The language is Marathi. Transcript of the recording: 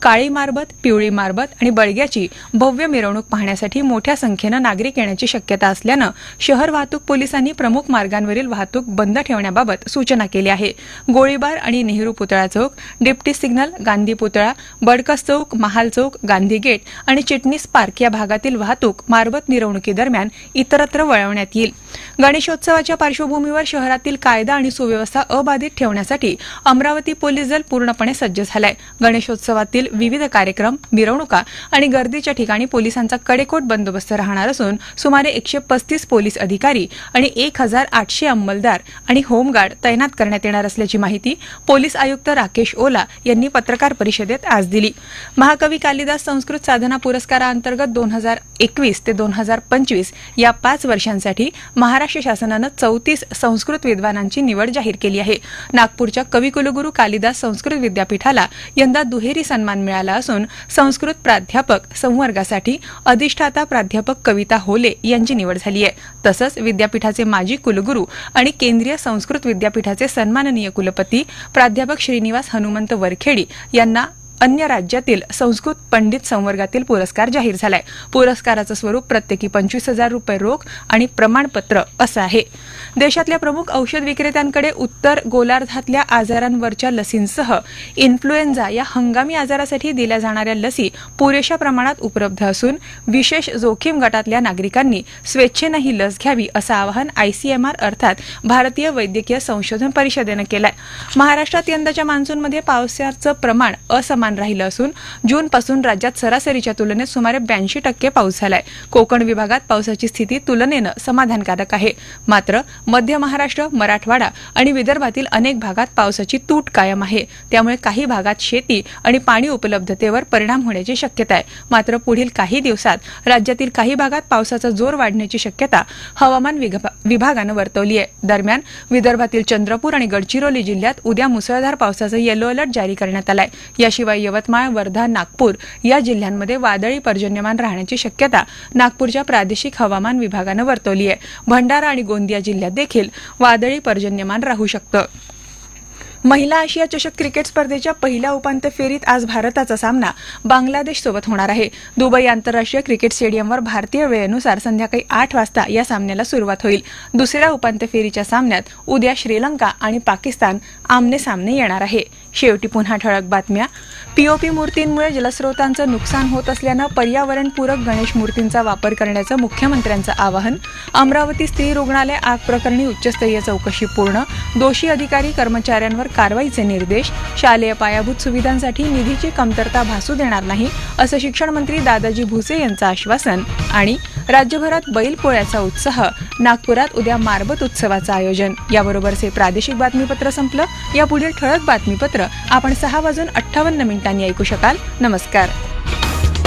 काळी मारबत, पिवळी मारबत आणि बळग्याची भव्य मिरवणूक पाहण्यासाठी मोठ्या संख्येनं नागरिक येण्याची शक्यता असल्यानं शहर वाहतूक पोलिसांनी प्रमुख मार्गांवरील वाहतूक बंद ठेवण्याबाबत सूचना केली आहे. गोळीबार आणि नेहरू पुतळा चौक, डिप्टी सिग्नल, गांधी पुतळा, बडकस चौक, महाल चौक, गांधी गेट आणि चिटणीस पार्क या भागातील वाहतूक मारबत मिरवणुकीदरम्यान इतरत्र वळवण्यात येईल. गणेशोत्सवाच्या पार्श्वभूमीवर शहरातील कायदा आणि सुव्यवस्था अबाधित ठेवण्यासाठी अमरावती पोलीस दल पूर्णपणे सज्ज झालंय. गणेशोत्सवातील विविध कार्यक्रम, मिरवणुका आणि गर्दीच्या ठिकाणी पोलिसांचा कडेकोट बंदोबस्त राहणार असून सुमारे 135 पोलीस अधिकारी आणि 1800 अंमलदार आणि होमगार्ड तैनात करण्यात येणार असल्याची माहिती पोलीस आयुक्त राकेश ओला यांनी पत्रकार परिषदेत आज दिली. महाकवी कालिदास संस्कृत साधना पुरस्कारांतर्गत 2021 ते 2025 या 5 वर्षांसाठी महाराष्ट्र शासनानं 34 संस्कृत विद्वानांची निवड जाहीर केली आहे. नागपूरच्या कविकुलगुरू कालिदास संस्कृत विद्यापीठाला यंदा दुहेरी सन्मान मिळाला असून संस्कृत प्राध्यापक संवर्गासाठी अधिष्ठाता प्राध्यापक कविता होले यांची निवड झाली आहे. तसंच विद्यापीठाचे माजी कुलगुरू आणि केंद्रीय संस्कृत विद्यापीठाचे सन्माननीय कुलपती प्राध्यापक श्रीनिवास हनुमंत वरखेडी यांना अन्य राज्यातील संस्कृत पंडित संवर्गातील पुरस्कार जाहीर झालाय. पुरस्काराचं स्वरूप प्रत्येकी 25,000 रुपये रोख आणि प्रमाणपत्र असं आहे. देशातल्या प्रमुख औषध विक्रेत्यांकडे उत्तर गोलार्धातल्या आजारांवरच्या लसींसह इन्फ्लुएन्झा या हंगामी आजारासाठी दिल्या जाणाऱ्या लसी पुरेशा प्रमाणात उपलब्ध असून विशेष जोखीम गटातल्या नागरिकांनी स्वेच्छेनं ही लस घ्यावी असं आवाहन ICMR अर्थात भारतीय वैद्यकीय संशोधन परिषदेनं केलंय. महाराष्ट्रात यंदाच्या मान्सूनमध्ये पावसाचं प्रमाण असमान राहिलं असून जूनपासून राज्यात सरासरीच्या तुलनेत सुमारे 82% पाऊस झालाय. कोकण विभागात पावसाची स्थिती तुलनेनं समाधानकारक आहे. मात्र मध्य महाराष्ट्र, मराठवाडा आणि विदर्भातील अनेक भागात पावसाची तूट कायम आहे. त्यामुळे काही भागात शेती आणि पाणी उपलब्धतेवर परिणाम होण्याची शक्यता आहे. मात्र पुढील काही दिवसात राज्यातील काही भागात पावसाचा जोर वाढण्याची शक्यता हवामान विभागानं वर्तवली आहे. दरम्यान विदर्भातील चंद्रपूर आणि गडचिरोली जिल्ह्यात उद्या मुसळधार पावसाचा येलो अलर्ट जारी करण्यात आलाय. याशिवाय यवतमाळ, वर्धा, नागपूर या जिल्ह्यांमध्ये वादळी पर्जन्यमान राहण्याची शक्यता नागपूरच्या प्रादेशिक हवामान विभागानं वर्तवली आहे. भंडारा आणि गोंदिया जिल्ह्यात देखील वादळी पर्जन्यमान राहू शकतं. महिला आशिया चषक क्रिकेट स्पर्धेच्या पहिल्या उपांत्य फेरीत आज भारताचा सामना बांगलादेशसोबत होणार आहे. दुबई आंतरराष्ट्रीय क्रिकेट स्टेडियमवर भारतीय वेळेनुसार संध्याकाळी 8 वाजता या सामन्याला सुरुवात होईल. दुसऱ्या उपांत्य फेरीच्या सामन्यात उद्या श्रीलंका आणि पाकिस्तान आमने सामने येणार आहे. शेवटी पुन्हा ठळक बातम्या. पीओपी मूर्तींमुळे जलस्रोतांचं नुकसान होत असल्यानं पर्यावरणपूरक गणेश मूर्तींचा वापर करण्याचं मुख्यमंत्र्यांचं आवाहन. अमरावती स्त्री रुग्णालय आग प्रकरणी उच्चस्तरीय चौकशी पूर्ण. दोषी अधिकारी कर्मचाऱ्यांवर कारवाईचे निर्देश. शालेय पायाभूत सुविधांसाठी निधीची कमतरता भासू देणार नाही असं शिक्षण मंत्री दादाजी भुसे यांचं आश्वासन. आणि राज्यभरात बैलपोळ्याचा उत्साह. नागपुरात उद्या मारबत उत्सवाचं आयोजन. याबरोबरच हे प्रादेशिक बातमीपत्र संपलं. यापुढील ठळक बातमीपत्र आपण 6:58 ऐकू शकाल. नमस्कार.